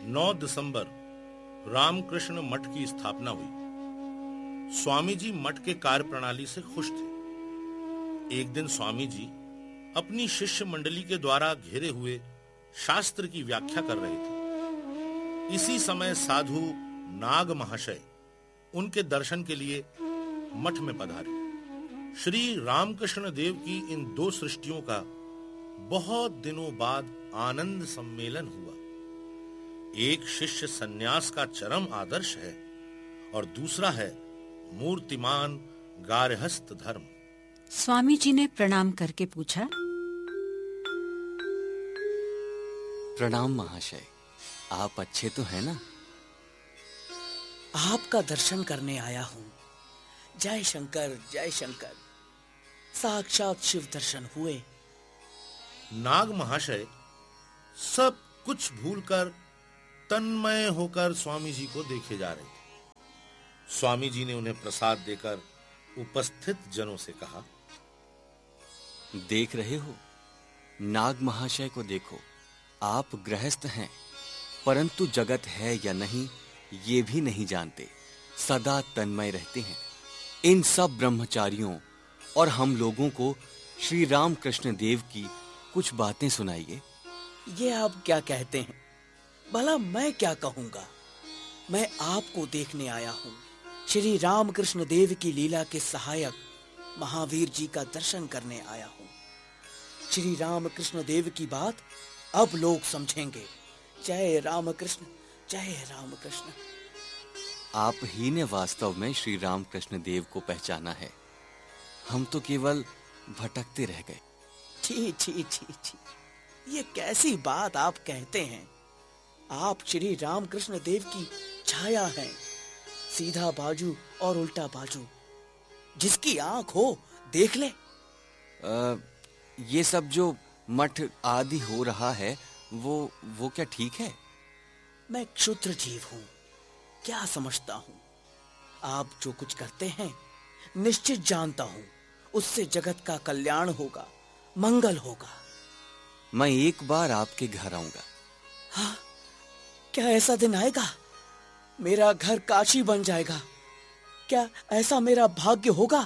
9 दिसंबर रामकृष्ण मठ की स्थापना हुई। स्वामी जी मठ के कार्य प्रणाली से खुश थे। एक दिन स्वामी जी अपनी शिष्य मंडली के द्वारा घेरे हुए शास्त्र की व्याख्या कर रहे थे। इसी समय साधु नाग महाशय उनके दर्शन के लिए मठ में पधारे। श्री रामकृष्ण देव की इन दो सृष्टियों का बहुत दिनों बाद आनंद सम्मेलन हुआ। एक शिष्य सन्यास का चरम आदर्श है और दूसरा है मूर्तिमान गारहस्थ धर्म। स्वामी जी ने प्रणाम करके पूछा, प्रणाम महाशय, आप अच्छे तो हैं ना? आपका दर्शन करने आया हूं। जय शंकर जय शंकर। साक्षात शिव दर्शन हुए। नाग महाशय सब कुछ भूलकर तन्मय होकर स्वामी जी को देखे जा रहे थे। स्वामी जी ने उन्हें प्रसाद देकर उपस्थित जनों से कहा, देख रहे हो, नाग महाशय को देखो। आप गृहस्थ हैं, परंतु जगत है या नहीं ये भी नहीं जानते, सदा तन्मय रहते हैं। इन सब ब्रह्मचारियों और हम लोगों को श्री रामकृष्ण देव की कुछ बातें सुनाइए। ये आप क्या कहते हैं? भला मैं क्या कहूंगा? मैं आपको देखने आया हूं। श्री रामकृष्ण देव की लीला के सहायक महावीर जी का दर्शन करने आया हूं। श्री रामकृष्ण देव की बात अब लोग समझेंगे। जय रामकृष्ण जय रामकृष्ण। आप ही ने वास्तव में श्री रामकृष्ण देव को पहचाना है। हम तो केवल भटकते रह गए। छी छी छी छी, ये कैसी बात आप कहते हैं? आप श्री रामकृष्ण देव की छाया हैं। सीधा बाजू और उल्टा बाजू, जिसकी आंख हो देख ले। ये सब जो मठ आदि हो रहा है वो क्या ठीक है? मैं क्षुद्र जीव हूं, क्या समझता हूं? आप जो कुछ करते हैं निश्चित जानता हूं, उससे जगत का कल्याण होगा, मंगल होगा। मैं एक बार आपके घर आऊंगा। हाँ, क्या ऐसा दिन आएगा? मेरा घर काशी बन जाएगा। क्या ऐसा मेरा भाग्य होगा?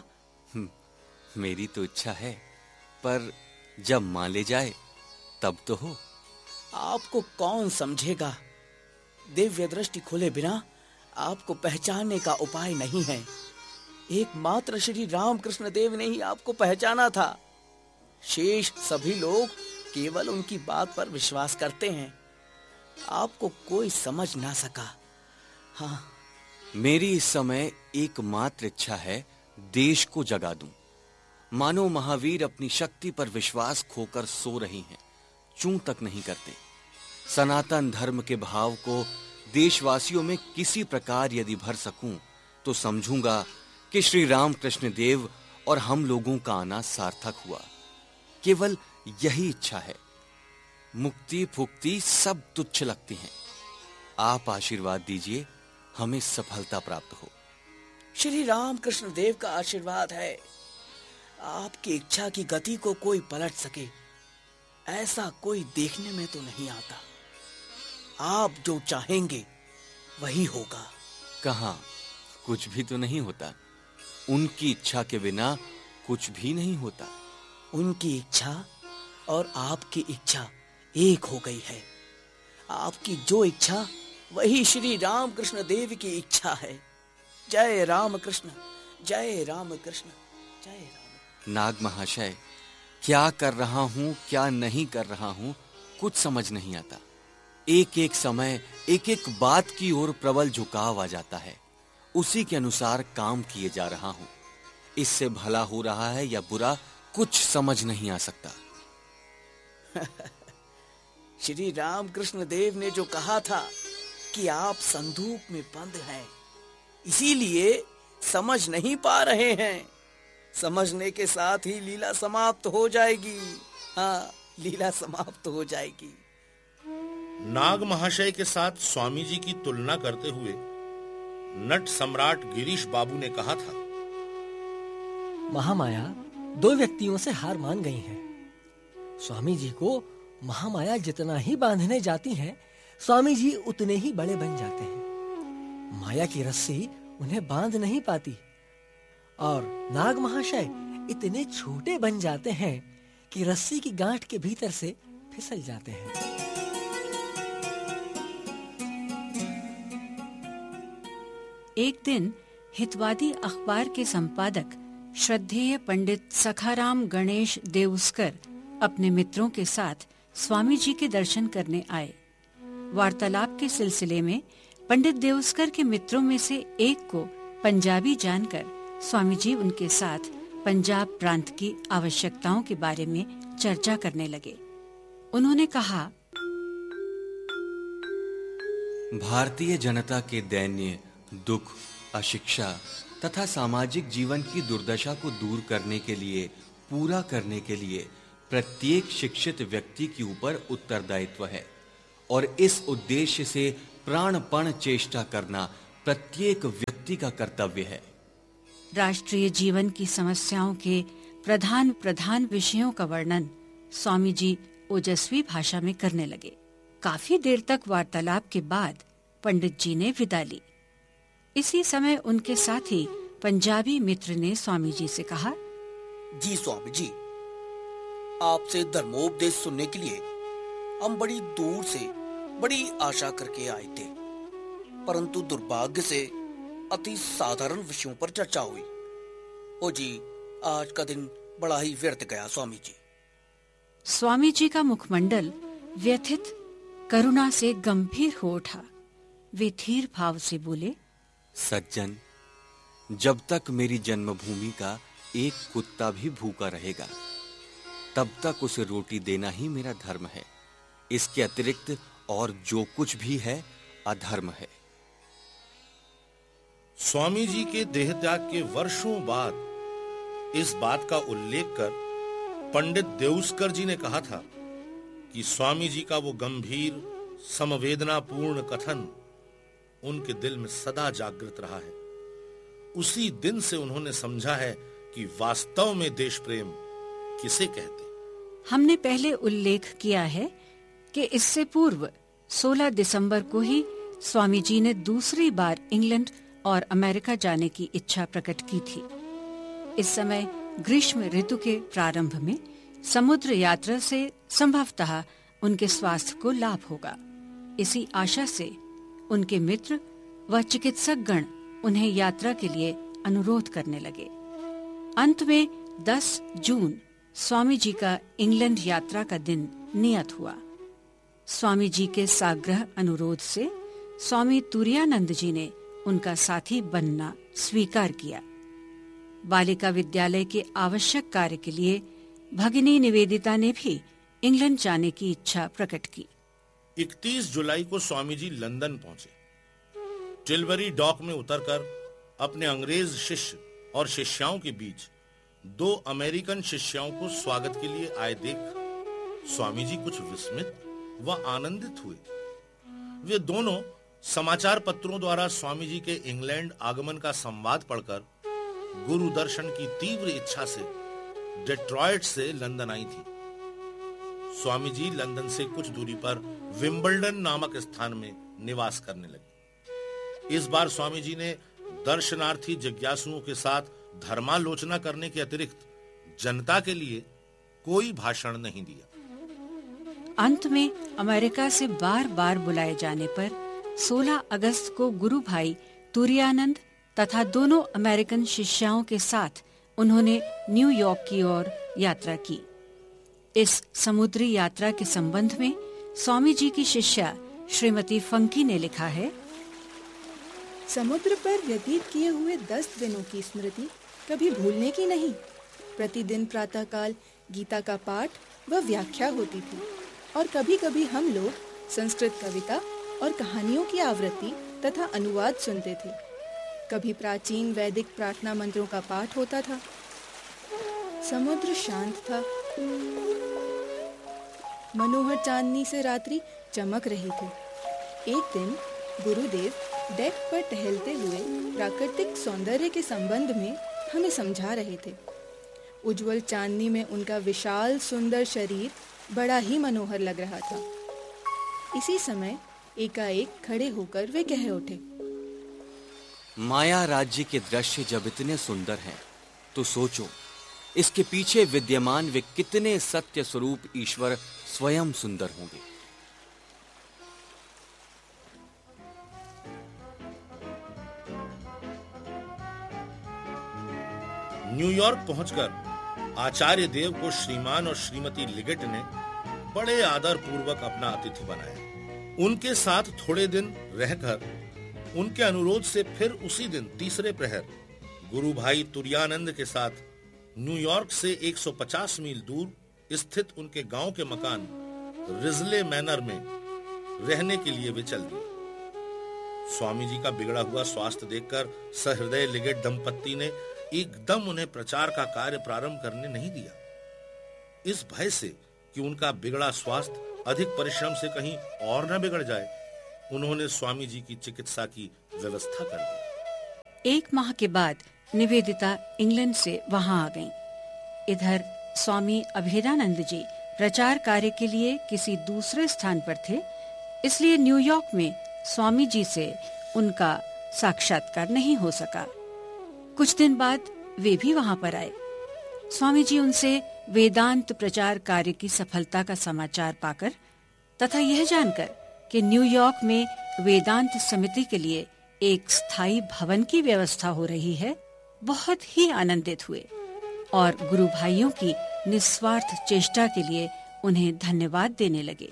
मेरी तो इच्छा है, पर जब मान ले जाए तब तो हो। आपको कौन समझेगा? दिव्य दृष्टि खोले बिना आपको पहचानने का उपाय नहीं है। एकमात्र श्री रामकृष्ण देव ने ही आपको पहचाना था। शेष सभी लोग केवल उनकी बात पर विश्वास करते हैं। आपको कोई समझ ना सका। हाँ, मेरी इस समय एकमात्र इच्छा है देश को जगा दूं। मानो महावीर अपनी शक्ति पर विश्वास खोकर सो रही हैं, चूं तक नहीं करते। सनातन धर्म के भाव को देशवासियों में किसी प्रकार यदि भर सकूं तो समझूंगा कि श्री रामकृष्ण देव और हम लोगों का आना सार्थक हुआ। केवल यही इच्छा है। मुक्ति फुक्ति सब तुच्छ लगती हैं। आप आशीर्वाद दीजिए, हमें सफलता प्राप्त हो। श्री रामकृष्ण देव का आशीर्वाद है। आपकी इच्छा की गति को कोई पलट सके ऐसा कोई देखने में तो नहीं आता। आप जो चाहेंगे वही होगा। कहाँ कुछ भी तो नहीं होता। उनकी इच्छा के बिना कुछ भी नहीं होता। उनकी इच्छा और आपकी इच्छा एक हो गई है। आपकी जो इच्छा वही श्री रामकृष्ण देव की इच्छा है। जय रामकृष्ण जय रामकृष्ण जय राम। नाग महाशय, क्या कर रहा हूं क्या नहीं कर रहा हूं कुछ समझ नहीं आता। एक एक समय एक एक बात की ओर प्रबल झुकाव आ जाता है। उसी के अनुसार काम किए जा रहा हूं। इससे भला हो रहा है या बुरा कुछ समझ नहीं आ सकता। श्री रामकृष्ण देव ने जो कहा था कि आप संदूक में बंद हैं, इसीलिए समझ नहीं पा रहे हैं। समझने के साथ ही लीला समाप्त हो जाएगी। हाँ, लीला समाप्त हो जाएगी। नाग महाशय के साथ स्वामी जी की तुलना करते हुए नट सम्राट गिरीश बाबू ने कहा था, महामाया दो व्यक्तियों से हार मान गई है। स्वामी जी को महामाया जितना ही बांधने जाती है, स्वामी जी उतने ही बड़े बन जाते हैं। माया की रस्सी उन्हें बांध नहीं पाती और नाग महाशय इतने छोटे बन जाते हैं कि रस्सी की गांठ के भीतर से फिसल जाते हैं। एक दिन हितवादी अखबार के संपादक श्रद्धेय पंडित सखाराम गणेश देउस्कर अपने मित्रों के साथ स्वामी जी के दर्शन करने आए। वार्तालाप के सिलसिले में पंडित देउस्कर के मित्रों में से एक को पंजाबी जानकर स्वामी जी उनके साथ पंजाब प्रांत की आवश्यकताओं के बारे में चर्चा करने लगे। उन्होंने कहा, भारतीय जनता के दैन्य, दुख, अशिक्षा तथा सामाजिक जीवन की दुर्दशा को दूर करने के लिए, पूरा करने के लिए प्रत्येक शिक्षित व्यक्ति के ऊपर उत्तरदायित्व है और इस उद्देश्य से प्राणपण चेष्टा करना प्रत्येक व्यक्ति का कर्तव्य है। राष्ट्रीय जीवन की समस्याओं के प्रधान विषयों का वर्णन स्वामी जी ओजस्वी भाषा में करने लगे। काफी देर तक वार्तालाप के बाद पंडित जी ने विदा ली। इसी समय उनके साथी पंजाबी मित्र ने स्वामी जी से कहा, जी स्वामी जी, आपसे धर्मोपदेश सुनने के लिए हम बड़ी दूर से बड़ी आशा करके आए थे, परंतु दुर्भाग्य से अति साधारण विषयों पर चर्चा हुई। ओ जी, आज का दिन बड़ा ही व्यर्थ गया स्वामी जी। स्वामी जी का मुखमंडल व्यथित करुणा से गंभीर हो उठा। वे धीर भाव से बोले, सज्जन, जब तक मेरी जन्मभूमि का एक कुत्ता भी भूखा रहेगा, तब तक उसे रोटी देना ही मेरा धर्म है। इसके अतिरिक्त और जो कुछ भी है अधर्म है। स्वामी जी के देहत्याग के वर्षों बाद इस बात का उल्लेख कर पंडित देउस्कर जी ने कहा था कि स्वामी जी का वो गंभीर, समवेदनापूर्ण कथन उनके दिल में सदा जागृत रहा है। उसी दिन से उन्होंने समझा है कि वास्तव में देश प्रेम किसे कहते। हमने पहले उल्लेख किया है कि इससे पूर्व 16 दिसंबर को ही स्वामी जी ने दूसरी बार इंग्लैंड और अमेरिका जाने की इच्छा प्रकट की थी। इस समय ग्रीष्म ऋतु के प्रारंभ में समुद्र यात्रा से संभवतः उनके स्वास्थ्य को लाभ होगा। इसी आशा से उनके मित्र व चिकित्सक गण उन्हें यात्रा के लिए अनुरोध करने लगे। अंत में 10 जून स्वामी जी का इंग्लैंड यात्रा का दिन नियत हुआ। स्वामी जी के साग्रह अनुरोध से स्वामी तुरायानंद जी ने उनका साथी बनना स्वीकार किया। बालिका विद्यालय के आवश्यक कार्य के लिए भगिनी निवेदिता ने भी इंग्लैंड जाने की इच्छा प्रकट की। 31 जुलाई को स्वामी जी लंदन पहुंचे। टिलबरी डॉक में उतरकर अपने अंग्रेज शिष्य और शिष्याओं के बीच 2 अमेरिकन शिष्याओं को स्वागत के लिए आए देख स्वामी जी कुछ विस्मित व आनंदित हुए। वे दोनों समाचार पत्रों द्वारा स्वामी जी के इंग्लैंड आगमन का संवाद पढ़कर गुरु दर्शन की तीव्र इच्छा से डेट्रॉयट से लंदन आई थी। स्वामी जी लंदन से कुछ दूरी पर विंबलडन नामक स्थान में निवास करने लगे। इस बार स्वामी जी ने दर्शनार्थी जिज्ञासुओं के साथ धर्मालोचना करने के अतिरिक्त जनता के लिए कोई भाषण नहीं दिया। अंत में अमेरिका से बार-बार बुलाए जाने पर 16 अगस्त को गुरु भाई तुरायानंद तथा दोनों अमेरिकन शिष्याओं के साथ उन्होंने न्यूयॉर्क की ओर यात्रा की। इस समुद्री यात्रा के संबंध में स्वामी जी की शिष्या श्रीमती फंकी ने लिखा है, समुद्र पर व्यतीत किए हुए 10 दिनों की स्मृति कभी भूलने की नहीं। प्रतिदिन प्रातःकाल गीता का पाठ व व्याख्या होती थी और कभी-कभी हम लोग संस्कृत कविता और कहानियों की आवृत्ति तथा अनुवाद सुनते थे। कभी प्राचीन वैदिक प्रार्थना मंत्रों का पाठ होता था। समुद्र शांत था। मनोहर चांदनी से रात्रि चमक रही थी। एक दिन गुरुदेव डेक पर टहलते हुए प्राकृतिक सौंदर्य के संबंध में हमें समझा रहे थे। उज्जवल चांदनी में उनका विशाल सुंदर शरीर बड़ा ही मनोहर लग रहा था। इसी समय एकाएक खड़े होकर वे कह उठे, माया राज्य के दृश्य जब इतने सुंदर हैं, तो सोचो इसके पीछे विद्यमान वे कितने सत्य स्वरूप ईश्वर स्वयं सुंदर होंगे। न्यूयॉर्क पहुंचकर आचार्य देव को श्रीमान और श्रीमती लिगेट ने बड़े आदर पूर्वक अपना अतिथि बनाया। उनके साथ थोड़े दिन रहकर उनके अनुरोध से फिर उसी दिन तीसरे प्रहर गुरु भाई तुरानंद के साथ न्यूयॉर्क से 150 मील दूर स्थित उनके गांव के मकान रिजले मैनर में रहने के लिए वे चल दिए। स्वामी जी का बिगड़ा हुआ स्वास्थ्य देखकर सहृदय लिगेट दंपत्ति ने एकदम उन्हें प्रचार का कार्य प्रारंभ करने नहीं दिया। इस भय से कि उनका बिगड़ा स्वास्थ्य अधिक परिश्रम से कहीं और न बिगड़ जाए, उन्होंने स्वामी जी की चिकित्सा की व्यवस्था कर दी। 1 माह के बाद निवेदिता इंग्लैंड से वहां आ गईं। इधर स्वामी अभेदानंद जी प्रचार कार्य के लिए किसी दूसरे स्थान पर थे, इसलिए न्यूयॉर्क में स्वामी जी से उनका साक्षात्कार नहीं हो सका। कुछ दिन बाद वे भी वहां पर आए। स्वामी जी उनसे वेदांत प्रचार कार्य की सफलता का समाचार पाकर तथा यह जानकर कि न्यूयॉर्क में वेदांत समिति के लिए एक स्थायी भवन की व्यवस्था हो रही है, बहुत ही आनंदित हुए और गुरु भाइयों की निस्वार्थ चेष्टा के लिए उन्हें धन्यवाद देने लगे।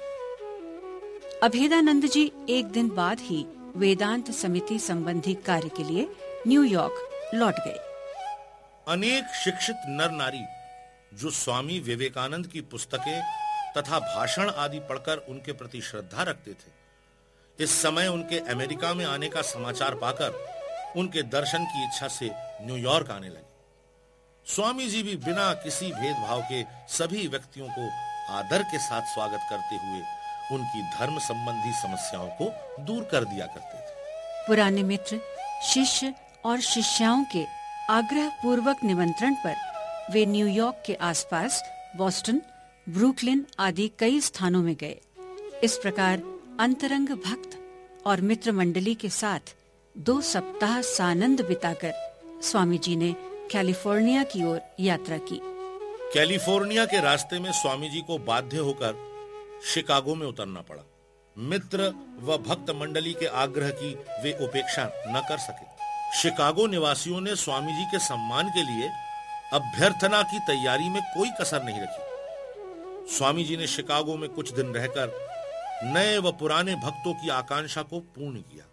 अभेदानंद जी एक दिन बाद ही वेदांत समिति संबंधी कार्य के लिए न्यूयॉर्क लौट गए। अनेक शिक्षित नर नारी जो स्वामी विवेकानंद की पुस्तकें तथा भाषण आदि पढ़कर उनके प्रति श्रद्धा रखते थे, इस समय उनके अमेरिका में आने का समाचार पाकर उनके दर्शन की इच्छा से न्यूयॉर्क आने लगे। स्वामी जी भी बिना किसी भेदभाव के सभी व्यक्तियों को आदर के साथ स्वागत करते हुए उनकी धर्म संबंधी समस्याओं को दूर कर दिया करते थे। पुराने मित्र, शिष्य और शिष्याओं के आग्रह पूर्वक निमंत्रण पर वे न्यूयॉर्क के आसपास बॉस्टन, ब्रुकलिन आदि कई स्थानों में गए। इस प्रकार अंतरंग भक्त और मित्र मंडली के साथ 2 सप्ताह सानंद बिताकर स्वामी जी ने कैलिफोर्निया की ओर यात्रा की। कैलिफोर्निया के रास्ते में स्वामी जी को बाध्य होकर शिकागो में उतरना पड़ा। मित्र व भक्त मंडली के आग्रह की वे उपेक्षा न कर सके। शिकागो निवासियों ने स्वामी जी के सम्मान के लिए अभ्यर्थना की तैयारी में कोई कसर नहीं रखी। स्वामी जी ने शिकागो में कुछ दिन रहकर नए व पुराने भक्तों की आकांक्षा को पूर्ण किया।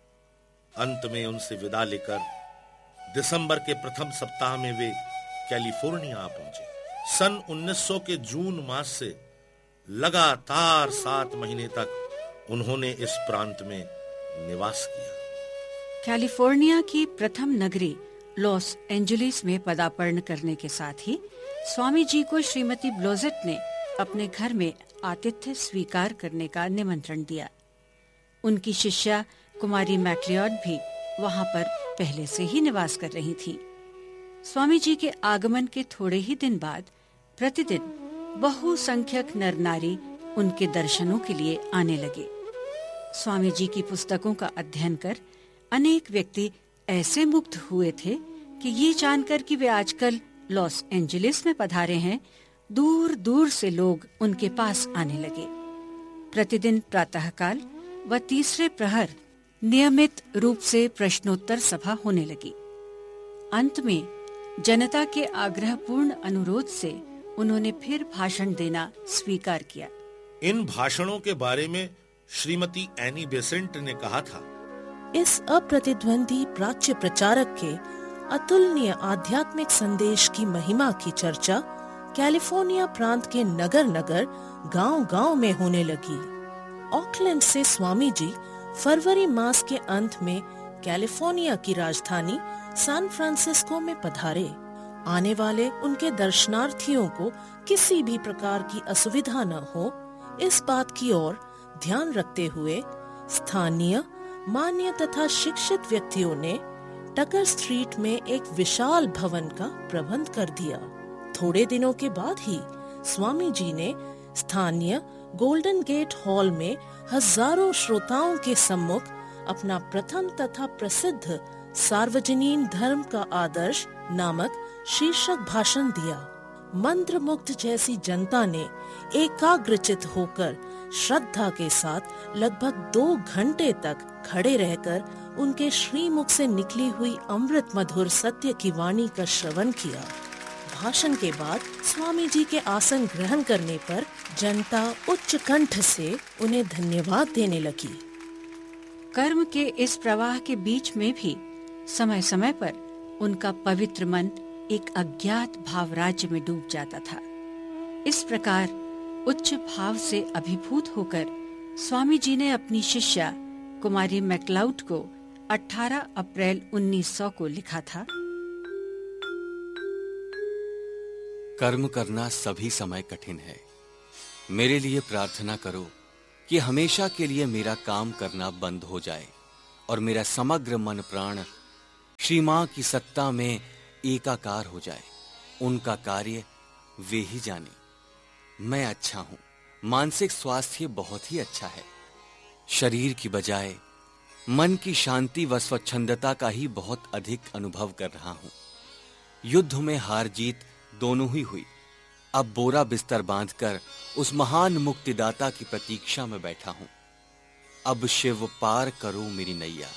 अंत में उनसे विदा लेकर दिसंबर के प्रथम सप्ताह में वे कैलिफोर्निया आ पहुंचे। सन 1900 के जून मास से लगातार 7 महीने तक उन्होंने इस प्रांत में निवास किया। कैलिफोर्निया की प्रथम नगरी लॉस एंजलिस में पदार्पण करने के साथ ही स्वामी जी को श्रीमती ब्लोजेट ने अपने घर में आतिथ्य स्वीकार करने का निमंत्रण दिया। उनकी शिष्या कुमारी मैक्लियॉड भी वहां पर पहले से ही निवास कर रही थी। स्वामी जी के आगमन के थोड़े ही दिन बाद प्रतिदिन बहुसंख्यक नर नारी उनके दर्शनों के लिए आने लगे। स्वामी जी की पुस्तकों का अध्ययन कर अनेक व्यक्ति ऐसे मुग्ध हुए थे कि ये जानकर कि वे आजकल लॉस एंजलिस में पधारे हैं, दूर दूर से लोग उनके पास आने लगे। प्रतिदिन प्रातःकाल व तीसरे प्रहर नियमित रूप से प्रश्नोत्तर सभा होने लगी। अंत में जनता के आग्रहपूर्ण अनुरोध से उन्होंने फिर भाषण देना स्वीकार किया। इन भाषणों के बारे में श्रीमती एनी बेसेंट ने कहा था, इस अप्रतिद्वंदी प्राच्य प्रचारक के अतुलनीय आध्यात्मिक संदेश की महिमा की चर्चा कैलिफोर्निया प्रांत के नगर नगर, गांव-गांव में होने लगी। ऑकलैंड से स्वामी जी फरवरी मास के अंत में कैलिफोर्निया की राजधानी सैन फ्रांसिस्को में पधारे। आने वाले उनके दर्शनार्थियों को किसी भी प्रकार की असुविधा न हो, इस बात की ओर ध्यान रखते हुए स्थानीय मान्य तथा शिक्षित व्यक्तियों ने टकर स्ट्रीट में एक विशाल भवन का प्रबंध कर दिया। थोड़े दिनों के बाद ही स्वामी जी ने स्थानीय गोल्डन गेट हॉल में हजारों श्रोताओं के सम्मुख अपना प्रथम तथा प्रसिद्ध सार्वजनीन धर्म का आदर्श नामक शीर्षक भाषण दिया। मंत्रमुग्ध जैसी जनता ने एकाग्रचित होकर श्रद्धा के साथ लगभग 2 घंटे तक खड़े रहकर उनके श्रीमुख से निकली हुई अमृत मधुर सत्य की वाणी का श्रवण किया। भाषण के बाद स्वामी जी के आसन ग्रहण करने पर जनता उच्च कंठ से उन्हें धन्यवाद देने लगी। कर्म के इस प्रवाह के बीच में भी समय समय पर उनका पवित्र मन एक अज्ञात भाव राज्य में डूब जाता था। इस प्रकार उच्च भाव से अभिभूत होकर स्वामी जी ने अपनी शिष्या कुमारी मैक्लाउड को 18 अप्रैल 1900 को लिखा था। कर्म करना सभी समय कठिन है। मेरे लिए प्रार्थना करो कि हमेशा के लिए मेरा काम करना बंद हो जाए और मेरा समग्र मन प्राण श्री मां की सत्ता में एकाकार हो जाए। उनका कार्य वे ही जाने। मैं अच्छा हूं। मानसिक स्वास्थ्य बहुत ही अच्छा है। शरीर की बजाय मन की शांति व स्वच्छंदता का ही बहुत अधिक अनुभव कर रहा हूं। युद्ध में हार जीत दोनों ही हुई। अब बोरा बिस्तर बांधकर उस महान मुक्तिदाता की प्रतीक्षा में बैठा हूं। अब शिव पार करो मेरी नैया।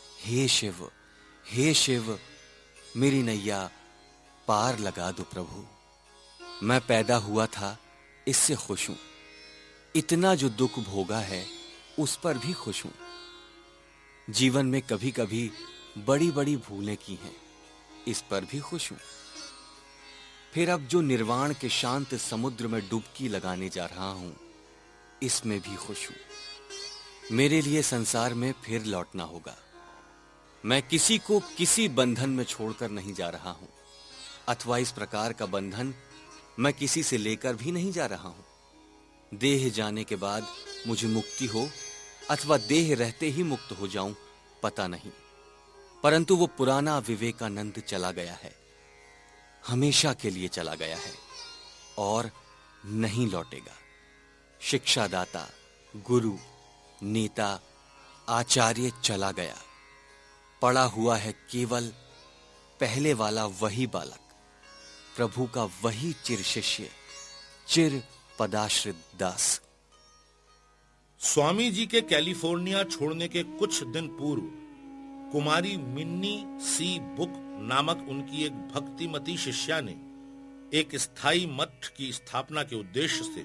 हे शिव मेरी नैया पार लगा दो प्रभु। मैं पैदा हुआ था इससे खुश हूं। इतना जो दुख भोगा है उस पर भी खुश हूं। जीवन में कभी कभी बड़ी बड़ी भूलें की हैं, इस पर भी खुश हूं। फिर अब जो निर्वाण के शांत समुद्र में डुबकी लगाने जा रहा हूं, इसमें भी खुश हूं। मेरे लिए संसार में फिर लौटना होगा। मैं किसी को किसी बंधन में छोड़कर नहीं जा रहा हूं, अथवा इस प्रकार का बंधन मैं किसी से लेकर भी नहीं जा रहा हूं। देह जाने के बाद मुझे मुक्ति हो अथवा देह रहते ही मुक्त हो जाऊं, पता नहीं। परंतु वो पुराना विवेकानंद चला गया है, हमेशा के लिए चला गया है और नहीं लौटेगा। शिक्षादाता, गुरु, नेता, आचार्य चला गया। पड़ा हुआ है केवल पहले वाला वही बालक, प्रभु का वही चिर शिष्य, चिर पदाश्रित दास। स्वामी जी के कैलिफोर्निया छोड़ने के कुछ दिन पूर्व कुमारी मिन्नी सी बुक नामक उनकी एक भक्तिमती शिष्या ने एक स्थायी मठ की स्थापना के उद्देश्य से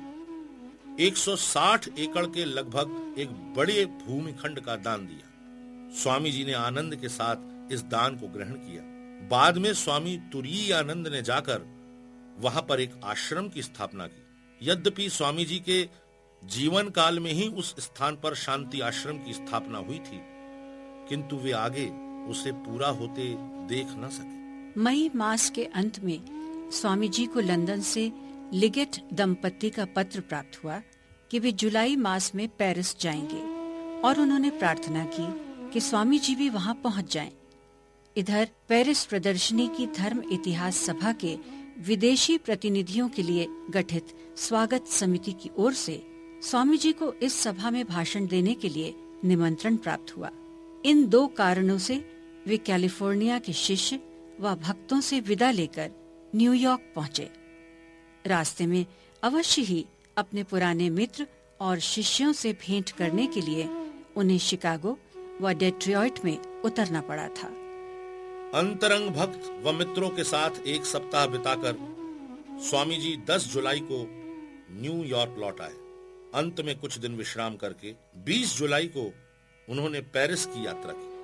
160 एकड़ के लगभग एक बड़े भूमिखंड का दान दिया। स्वामी जी ने आनंद के साथ इस दान को ग्रहण किया। बाद में स्वामी तुरीय आनंद ने जाकर वहां पर एक आश्रम की स्थापना की। यद्यपि स्वामी जी के जीवन काल में ही उस स्थान पर शांति आश्रम की स्थापना हुई थी, किंतु वे आगे उसे पूरा होते देख न सके। मई मास के अंत में स्वामी जी को लंदन से लिगेट दंपत्ति का पत्र प्राप्त हुआ कि वे जुलाई मास में पेरिस जाएंगे और उन्होंने प्रार्थना की कि स्वामी जी भी वहां पहुंच जाएं। इधर पेरिस प्रदर्शनी की धर्म इतिहास सभा के विदेशी प्रतिनिधियों के लिए गठित स्वागत समिति की ओर से स्वामी जी को इस सभा में भाषण देने के लिए निमंत्रण प्राप्त हुआ। इन 2 कारणों से वे कैलिफोर्निया के शिष्य व भक्तों से विदा लेकर न्यूयॉर्क पहुंचे। रास्ते में अवश्य ही अपने पुराने मित्र और शिष्यों से भेंट करने के लिए उन्हें शिकागो व डेट्रॉइट में उतरना पड़ा था। अंतरंग भक्त व मित्रों के साथ एक सप्ताह बिताकर स्वामी जी 10 जुलाई को न्यूयॉर्क लौट आए। अंत में कुछ दिन विश्राम करके 20 जुलाई को उन्होंने पेरिस की यात्रा की।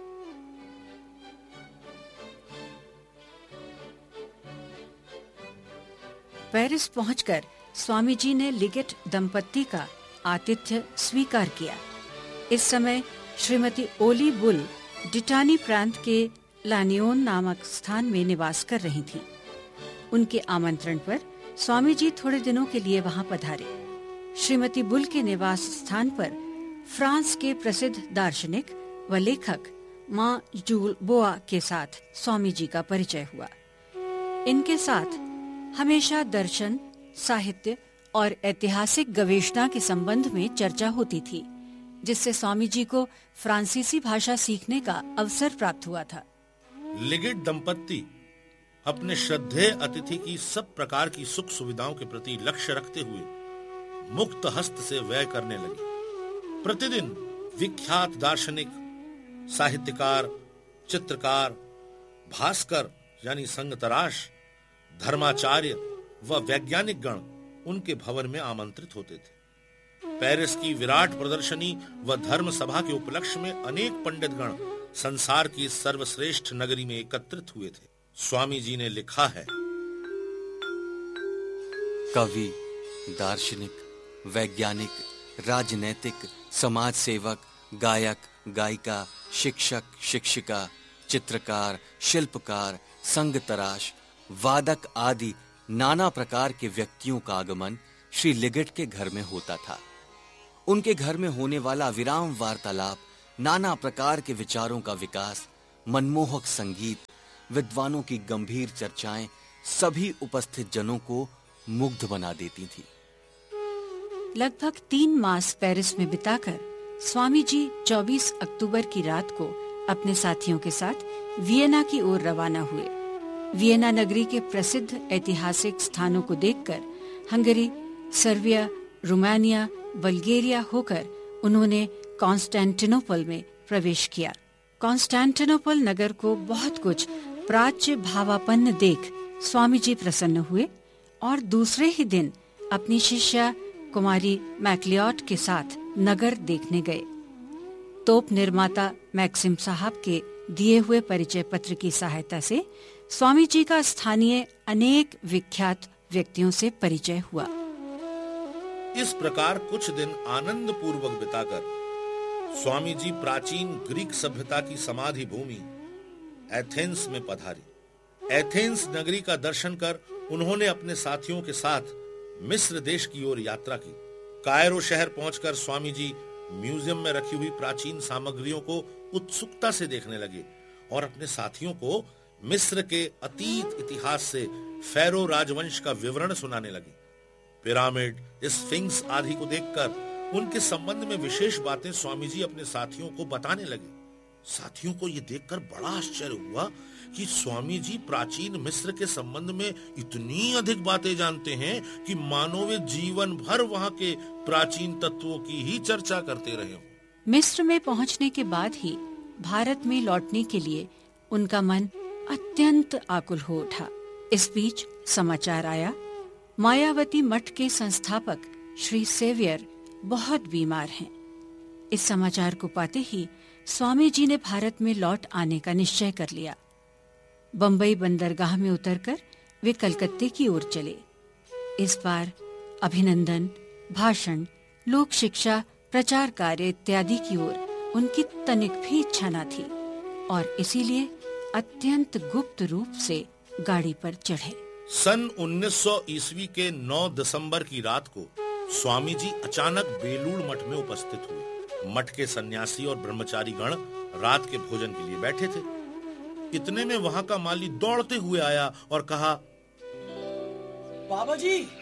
पेरिस पहुंचकर स्वामी जी ने लिगेट दंपत्ति का आतिथ्य स्वीकार किया। इस समय श्रीमती ओली बुल डिटानी प्रांत के लानियोन नामक स्थान में निवास कर रही थीं। उनके आमंत्रण पर स्वामी जी थोड़े दिनों के लिए वहां पधारे। श्रीमती बुल के निवास स्थान पर फ्रांस के प्रसिद्ध दार्शनिक व लेखक मां जूल बोआ के साथ स्वामी जी का परिचय हुआ। इनके साथ हमेशा दर्शन, साहित्य और ऐतिहासिक गवेषणा के संबंध में चर्चा होती थी, जिससे स्वामी जी को फ्रांसीसी भाषा सीखने का अवसर प्राप्त हुआ था। लिगिट दंपत्ति अपने श्रद्धेय अतिथि की सब प्रकार की सुख सुविधाओं के प्रति लक्ष्य रखते हुए मुक्त हस्त से व्यय करने लगे। प्रतिदिन विख्यात दार्शनिक, साहित्यकार, चित्रकार, भास्कर यानी संगतराश, धर्माचार्य व वैज्ञानिक गण उनके भवन में आमंत्रित होते थे। पेरिस की विराट प्रदर्शनी व धर्म सभा के उपलक्ष्य में अनेक पंडित गण संसार की सर्वश्रेष्ठ नगरी में एकत्रित हुए थे। स्वामी जी ने लिखा है, कवि, दार्शनिक, वैज्ञानिक, राजनैतिक, समाज सेवक, गायक, गायिका, शिक्षक, शिक्षिका, चित्रकार, शिल्पकार, संगतराश, वादक आदि नाना प्रकार के व्यक्तियों का आगमन श्री लिगिट के घर में होता था। उनके घर में होने वाला विराम वार्तालाप, नाना प्रकार के विचारों का विकास, मनमोहक संगीत, विद्वानों की गंभीर चर्चाएं सभी उपस्थित जनों को मुग्ध बना देती थी। लगभग 3 मास पेरिस में बिताकर स्वामी जी 24 अक्टूबर की रात को अपने साथियों के साथ वियना की ओर रवाना हुए। वियना नगरी के प्रसिद्ध ऐतिहासिक स्थानों को देखकर हंगरी, सर्बिया, रोमानिया, बल्गेरिया होकर उन्होंने कॉन्स्टेंटिनोपल में प्रवेश किया। कॉन्स्टेंटिनोपल नगर को बहुत कुछ प्राच्य भावापन्न देख स्वामी जी प्रसन्न हुए और दूसरे ही दिन अपनी शिष्या कुमारी मैक्लियोट के साथ नगर देखने गए। तोप निर्माता मैक्सिम साहब के दिए हुए परिचय पत्र की सहायता से स्वामी जी का स्थानीय अनेक विख्यात व्यक्तियों से परिचय हुआ। इस प्रकार कुछ दिन आनंद पूर्वक बिताकर स्वामी जी प्राचीन ग्रीक सभ्यता की समाधि भूमि एथेंस में पधारे। एथेंस नगरी का दर्शन कर उन्होंने अपने साथियों के साथ मिस्र देश की ओर यात्रा की। कायरो शहर पहुंचकर स्वामी जी म्यूजियम में रखी हुई प्राचीन सामग्रियों को उत्सुकता से देखने लगे और अपने साथियों को मिस्र के अतीत इतिहास से फैरो राजवंश का विवरण सुनाने लगे। पिरामिड, स्फिंक्स आदि को देखकर उनके संबंध में विशेष बातें स्वामी जी अपने साथियों को बताने लगे। साथियों को यह देखकर बड़ा आश्चर्य हुआ कि स्वामी जी प्राचीन मिस्र के संबंध में इतनी अधिक बातें जानते हैं कि मानो वे जीवन भर वहां के प्राचीन तत्वों की ही चर्चा करते रहे हों। मिस्र में पहुंचने के बाद ही भारत में लौटने के लिए उनका मन अत्यंत आकुल हो उठा। इस बीच समाचार आया, मायावती मठ के संस्थापक श्री सेवियर बहुत बीमार हैं। इस समाचार को पाते ही स्वामी जी ने भारत में लौट आने का निश्चय कर लिया। बंबई बंदरगाह में उतरकर वे कलकत्ते की ओर चले। इस बार अभिनंदन, भाषण, लोक शिक्षा, प्रचार कार्य इत्यादि की ओर उनकी तनिक भी इच्छा न थी और इसीलिए अत्यंत गुप्त रूप से गाड़ी पर चढ़े। सन 1900 ईस्वी के 9 दिसंबर की रात को स्वामी जी अचानक बेलूड़ मठ में उपस्थित हुए। मठ के सन्यासी और ब्रह्मचारी गण रात के भोजन के लिए बैठे थे। इतने में वहां का माली दौड़ते हुए आया और कहा, बाबा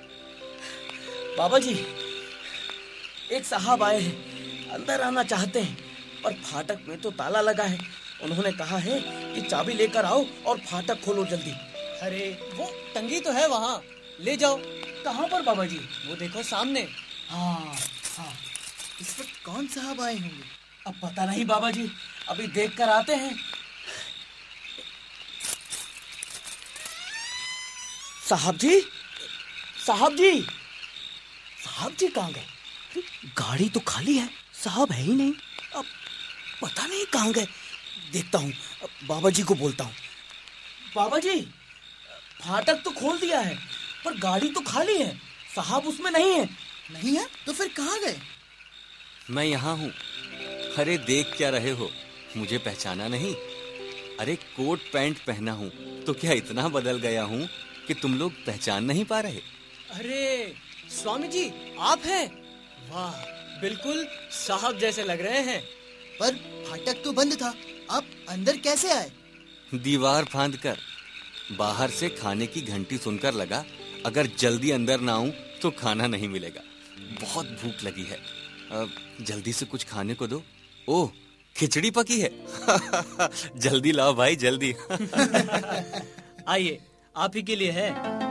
जी, एक साहब आए हैं, अंदर आना चाहते हैं, पर फाटक में तो ताला लगा है। उन्होंने कहा है कि चाबी लेकर आओ और फाटक खोलो जल्दी। अरे वो टंगी तो है वहाँ, ले जाओ। कहाँ पर बाबा जी? वो देखो सामने। हाँ, इस वक्त कौन साहब आए होंगे? अब पता नहीं बाबा जी, अभी देख कर आते हैं। साहब जी कहाँ गए? गाड़ी तो खाली है, साहब है ही नहीं। अब पता नहीं कहाँ गए। देखता हूँ, बाबा जी को बोलता हूँ। बाबा जी, फाटक तो खोल दिया है पर गाड़ी तो खाली है, साहब उसमें नहीं है। नहीं है तो फिर कहाँ गए? मैं यहाँ हूँ। अरे देख क्या रहे हो, मुझे पहचाना नहीं? अरे कोट पैंट पहना हूँ तो क्या इतना बदल गया हूँ कि तुम लोग पहचान नहीं पा रहे? अरे स्वामी जी, आप हैं? वाह, बिल्कुल साहब जैसे लग रहे हैं। पर फाटक तो बंद था, आप अंदर कैसे आए? दीवार फांद कर। बाहर से खाने की घंटी सुनकर लगा अगर जल्दी अंदर ना आऊं तो खाना नहीं मिलेगा। बहुत भूख लगी है। जल्दी से कुछ खाने को दो। ओह, खिचड़ी पकी है। जल्दी लाओ भाई, जल्दी। आइए, आप ही के लिए है।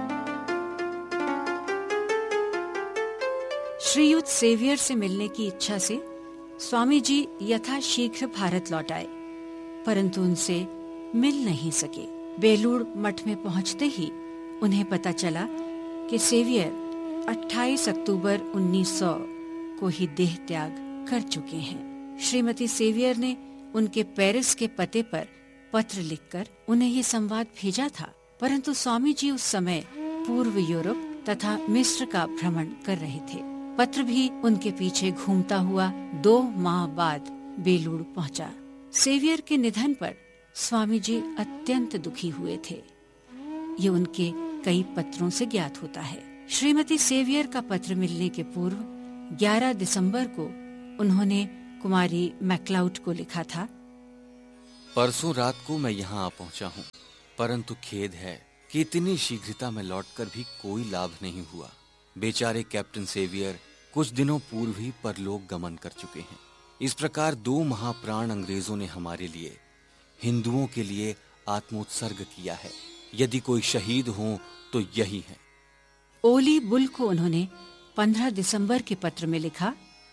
श्रीयुत सेवियर से मिलने की इच्छा से स्वामी जी यथाशीघ्र भारत लौट आए, परंतु उनसे मिल नहीं सके। बेलूड़ मठ में पहुंचते ही उन्हें पता चला कि सेवियर 28 अक्टूबर 1900 को ही देह त्याग कर चुके हैं। श्रीमती सेवियर ने उनके पेरिस के पते पर पत्र लिखकर उन्हें ये संवाद भेजा था, परंतु स्वामी जी उस समय पूर्व यूरोप तथा मिस्र का भ्रमण कर रहे थे। पत्र भी उनके पीछे घूमता हुआ 2 माह बाद बेलूड़ पहुंचा। सेवियर के निधन पर स्वामी जी अत्यंत दुखी हुए थे। ये उनके कई पत्रों से ज्ञात होता है। श्रीमती सेवियर का पत्र मिलने के पूर्व 11 दिसंबर को उन्होंने कुमारी मैक्लाउड को लिखा था, परसों रात को मैं यहाँ आ पहुँचा हूँ, परंतु खेद है कि इतनी शीघ्रता में लौटकर भी कोई लाभ नहीं हुआ। बेचारे कैप्टन सेवियर कुछ दिनों पूर्व ही परलोक गमन कर चुके हैं। इस प्रकार 2 महाप्राण अंग्रेजों ने हमारे लिए, हिंदुओं के लिए आत्मोत्सर्ग किया है। यदि कोई शहीद हो तो यही है। ओली बुल को उन्होंने 15 दिसंबर के पत्र में लिखा,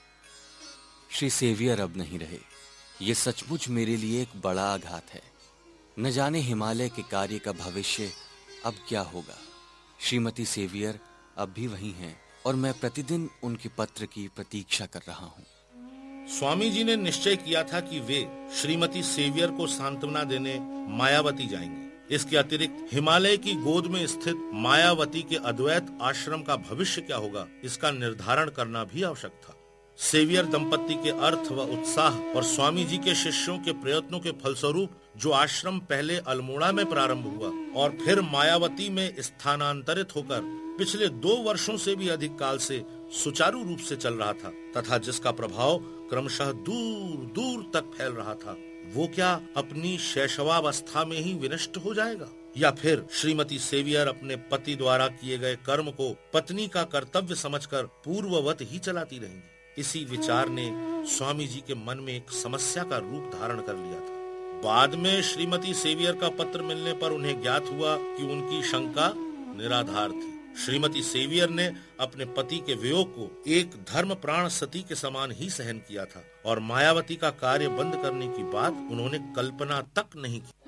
श्री सेवियर अब नहीं रहे। ये सचमुच मेरे लिए एक बड़ा आघात है। न जाने हिमालय के कार्य का भविष्य अब क्या होगा। श्रीमती सेवियर अब भी वही हैं और मैं प्रतिदिन उनके पत्र की प्रतीक्षा कर रहा हूँ। स्वामी जी ने निश्चय किया था कि वे श्रीमती सेवियर को सांत्वना देने मायावती जाएंगे। इसके अतिरिक्त हिमालय की गोद में स्थित मायावती के अद्वैत आश्रम का भविष्य क्या होगा, इसका निर्धारण करना भी आवश्यक था। सेवियर दंपत्ति के अर्थ व उत्साह और स्वामी जी के शिष्यों के प्रयत्नों के फलस्वरूप जो आश्रम पहले अल्मोड़ा में प्रारंभ हुआ और फिर मायावती में स्थानांतरित होकर पिछले 2 वर्षों से भी अधिक काल से सुचारू रूप से चल रहा था तथा जिसका प्रभाव क्रमशः दूर दूर तक फैल रहा था, वो क्या अपनी शैशवावस्था में ही विनष्ट हो जाएगा, या फिर श्रीमती सेवियर अपने पति द्वारा किए गए कर्म को पत्नी का कर्तव्य समझकर पूर्ववत ही चलाती रहेंगी। इसी विचार ने स्वामी जी के मन में एक समस्या का रूप धारण कर लिया था। बाद में श्रीमती सेवियर का पत्र मिलने पर उन्हें ज्ञात हुआ कि उनकी शंका निराधार थी। श्रीमती सेवियर ने अपने पति के वियोग को एक धर्म प्राण सती के समान ही सहन किया था और मायावती का कार्य बंद करने की बात उन्होंने कल्पना तक नहीं की।